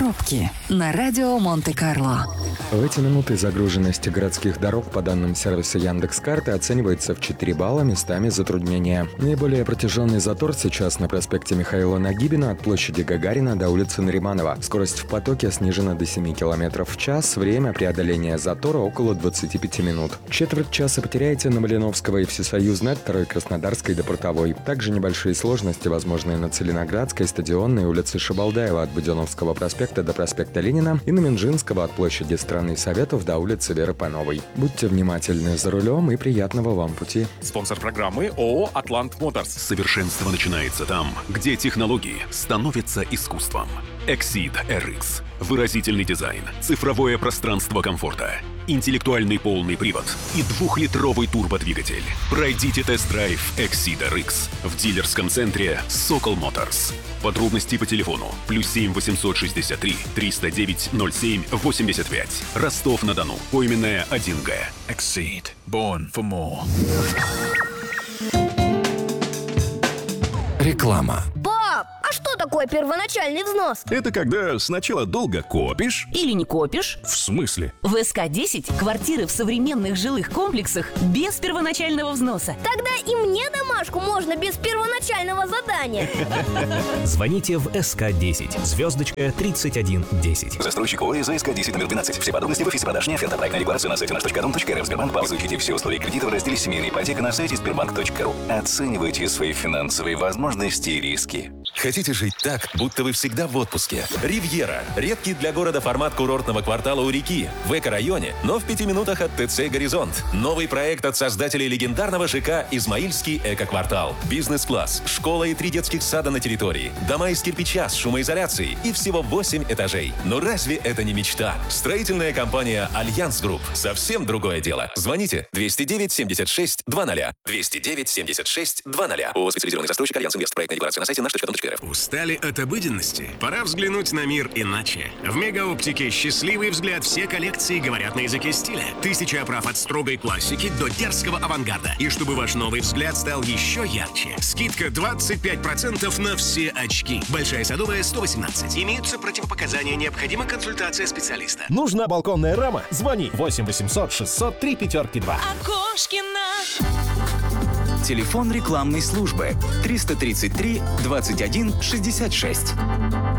Пробки на радио Монте-Карло. В эти минуты загруженность городских дорог по данным сервиса Яндекс.Карты оценивается в 4 балла, местами затруднения. Наиболее протяженный затор сейчас на проспекте Михаила Нагибина от площади Гагарина до улицы Нариманова. Скорость в потоке снижена до 7 км в час, время преодоления затора около 25 минут. Четверть часа потеряете на Малиновского и Всесоюзной от 2-й Краснодарской до Портовой. Также небольшие сложности возможны на Целиноградской, Стадионной, улице Шабалдаева от Буденновского проспекта до проспекта Ленина и на Минжинского от площади Страны Советов до улицы Веры Пановой. Будьте внимательны за рулем и приятного вам пути. Спонсор программы ООО «Атлант Моторс». Совершенство начинается там, где технологии становятся искусством. Exceed RX. Выразительный дизайн, цифровое пространство комфорта, интеллектуальный полный привод и 2-литровый турбодвигатель. Пройдите тест-драйв Exceed RX в дилерском центре Sokol Motors. Подробности по телефону +7 863 309 07 85. Ростов-на-Дону. Поименная 1Г. Exceed. Born for more. Реклама. Пап, а что такое первоначальный взнос? Это когда сначала долго копишь. Или не копишь. В смысле? В СК-10 квартиры в современных жилых комплексах без первоначального взноса. Тогда и мне домашку можно без первоначального задания. Звоните в СК-10, звездочка 3110. Застройщик ООО ЗСК-10 номер 12. Все подробности в офисе продаж. Оферта, проектная декларация на сайте наш.дом.рф. Сбербанк. Изучите все условия кредита в разделе «Семейная ипотека» на сайте sberbank.ru. Оценивайте свои финансовые возможности и риски. Хотите жить так, будто вы всегда в отпуске? «Ривьера» – редкий для города формат курортного квартала у реки, в эко-районе, но в 5 минутах от ТЦ «Горизонт». Новый проект от создателей легендарного ЖК «Измаильский эко-квартал». Бизнес-класс, школа и 3 детских сада на территории, дома из кирпича с шумоизоляцией и всего 8 этажей. Но разве это не мечта? Строительная компания «Альянс Групп». Совсем другое дело. Звоните 209 76 20. 209 76 20. ООО «Специализированный застройщик Альянс Инвест». Проектная декларация на сайте наш.дом.рф. Устали от обыденности? Пора взглянуть на мир иначе. В Мегаоптике счастливый взгляд. Все коллекции говорят на языке стиля. 1000 оправ от строгой классики до дерзкого авангарда. И чтобы ваш новый взгляд стал еще ярче, скидка 25% на все очки. Большая Садовая, 118. Имеются противопоказания. Необходима консультация специалиста. Нужна балконная рама? Звони 8 800 600 352. Окошкино. Телефон рекламной службы 333 21 66.